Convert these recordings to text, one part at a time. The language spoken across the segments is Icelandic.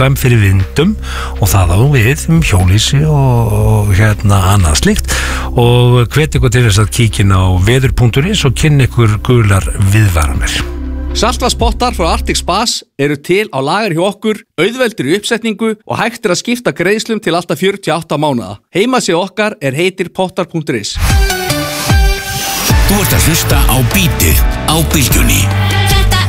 viðkvæm fyrir vindum og það á við hjólhýsi og annað slíkt og hvet ykkur til þess að kíkina á veður.is og kynna ykkur gular viðvaranir. Saltvatnspottar frá Arctic Spas eru til á lager hjá okkur, auðveldir í uppsetningu og hægt að skipta greiðslum til alltaf 48 mánaða. Heimasíða okkar heitir pottar.is. Þú ert að hlusta á Bítið á Bylgjunni. Þetta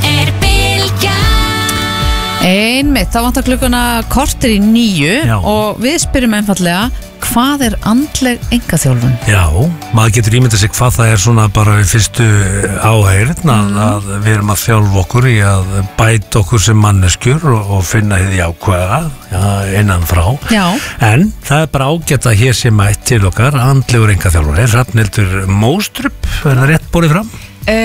Bylgjan. Einmitt, þá vantar klukkuna korter í 9 Já. og við spyrjum einfallega hvað andleg einkaþjálfun? Já, maður getur ímyndað sig hvað það svona bara við fyrstu áheyrn að við erum að þjálfa okkur í að bæta okkur sem manneskjur og finna hið jákvæða innan frá. Já. En það bara ágætt að hér sé mætt til okkar andlegur einkaþjálfun. Hrafnhildur Móstrup, er það rétt borið fram?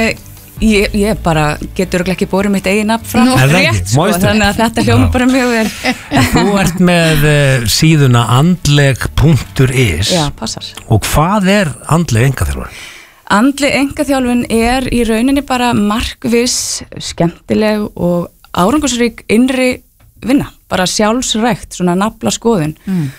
Ég bara getur ekki borið mitt eigin nafn fram rétt, þannig að þetta hljóma bara mjög vel. Þú ert með síðuna andleg.is. Já, passar. Og hvað andleg einkaþjálfun? Andleg einkaþjálfun í rauninni bara markviss, skemmtileg og árangursrík innri vinna, bara sjálfsrækt, svona nafla skoðun.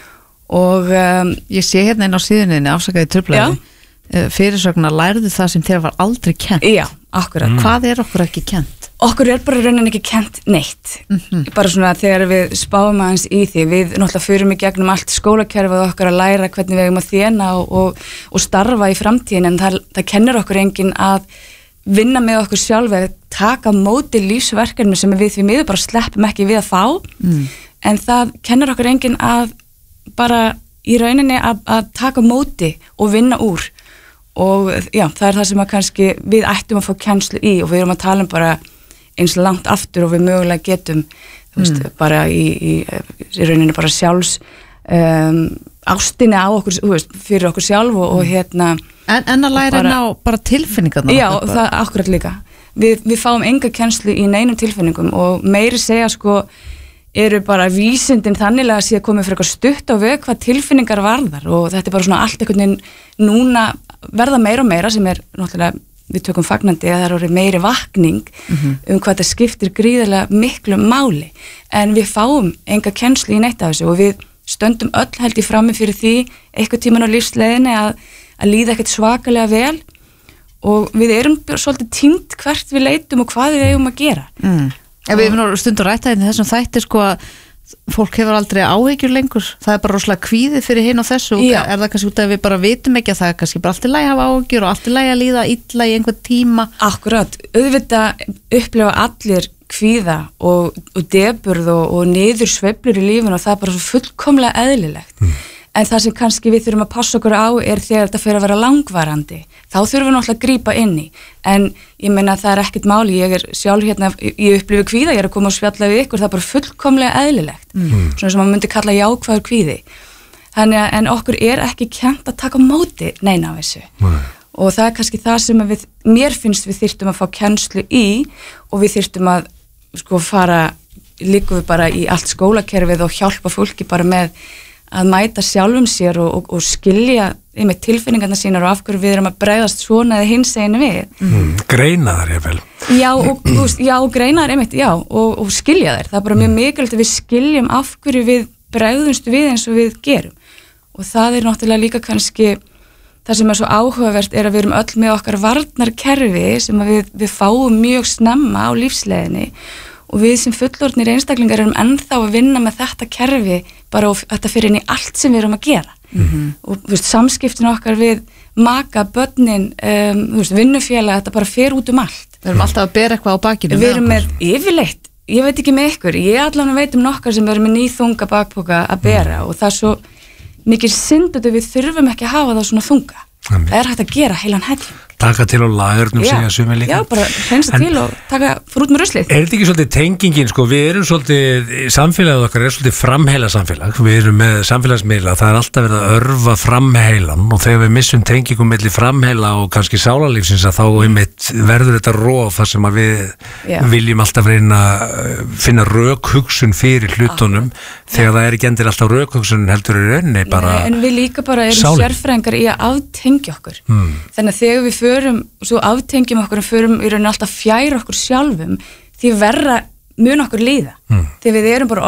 Og ég sé hérna inn á síðuninni, afsakaði truflaði. Fyrirsögna lærðu það sem þér var aldrei kennt. Já, akkurat. Hvað okkur ekki kennt? Okkur bara raunin ekki kennt neitt. Bara svona þegar við spáum aðeins í því, við náttúrulega förum í gegnum allt skólakerfið okkar að læra hvernig við eigum að þéna og starfa í framtíðin, en það kennir okkur enginn að vinna með okkur sjálf eða taka móti lífsverkefni sem við því miður bara sleppum ekki við að fá, en það kennir okkur enginn að bara í rauninni að taka móti og vinna úr. Og já, það það sem að kannski við ættum að fá kennslu í og við erum að tala bara eins langt aftur og við mögulega getum, þú veist, bara í rauninni bara sjálfs ástinni á okkur, þú veist, fyrir okkur sjálf og En að læra ná bara tilfinningarna. Já, það akkurat líka. Við fáum enga kennslu í neinum tilfinningum og meiri segja eru bara vísindin þannig að sé komið fyrir eitthvað stutt á veg hvað tilfinningar varðar og þetta bara svona allt einhvern veginn núna verða meira og meira sem náttúrulega við tökum fagnandi að það eru meiri vakning hvað þetta skiptir gríðarlega miklu máli, en við fáum enga kennslu í neitt af þessu og við stöndum öll held í frammi fyrir því eitthvað tíman á lífsleiðinni að líða ekkert svakalega vel og við erum svolítið týnd hvert við leitum og hvað við eigum að gera. Við erum stundum rætt að þessum þætti að fólk hefur aldrei áhyggjur lengur, það bara rosalega kvíðið fyrir hinn og þessu og það kannski út að við bara vitum ekki að það kannski bara allt í lagi að hafa áhyggjur og allt í lagi að líða illa í einhvern tíma. Akkurat, auðvitað upplifa allir kvíða og deburð og niðursveiflur í lífinu og það er bara svo fullkomlega eðlilegt. En það sem kannski við þurfum að passa okkur á þegar þetta fyrir að vera langvarandi. Þá þurfum við náttúrulega að grípa inn í. En ég meina það er ekkert máli, ég sjálf ég upplifi kvíða, ég að koma og spjalla við ykkur, það er bara fullkomlega eðlilegt. Svona sem maður myndi kalla jákvæður kvíði. Þannig að en okkur ekki kennt að taka móti neina af þessu. Og það er kannski það sem mér finnst við þyrftum að fá kennslu í og við þyrftum að fara, líka við bara í allt skólakerfið og hjálpa fólki bara með að mæta sjálfum sér og skilja með tilfinningarna sínar og af hverju við erum að bregðast svona eða hinsegin við. Greina þær ég vel. Já, greina þær einmitt, já, og skilja þær. Það er bara mjög mikilvægt að við skiljum af hverju við bregðumst við eins og við gerum. Og það er náttúrulega líka kannski, það sem er svo áhugavert að við erum öll með okkar varnarkerfi sem við fáum mjög snemma á lífsleiðinni og við sem fullorðnir einstaklingar erum ennþá að vinna með þetta kerfi bara og þetta fyrir inn í allt sem við erum að gera. Og þú veist, samskiptin okkar við maka, börnin, þú veist, vinnufélag, þetta bara fer út allt. Við erum alltaf að bera eitthvað á bakinu. Við erum með yfirleitt, ég veit ekki með ykkur, ég allan veit nokkar sem eru með nýþunga bakpoka að bera og það er svo mikið synd að við þurfum ekki að hafa það svona þunga. Það er hægt að gera heilan helling. Taka til á lagernum segja sumir líka. Já, bara hreinsa til og taka fyrir út með ruslið. Er þetta ekki svolítið tengingin, við erum svolítið, samfélagið okkar svolítið framheila samfélag, við erum með samfélagsmiðla, það er alltaf verið að örfa framheilan og þegar við missum tengingum milli framheila og kannski sálarlífsins að þá verður þetta rof þar sem að við viljum alltaf reyna að finna rökhugsun fyrir hlutunum þegar það er ekki endir alltaf rökhugsun heldur í rauninni bara en við líka bara erum sérfræðingar í að aftengja okkur. Þannig að þegar við förum, svo aftengjum okkur og förum í rauninni alltaf fjær okkur sjálfum því verra mun okkur líða. Þegar við erum bara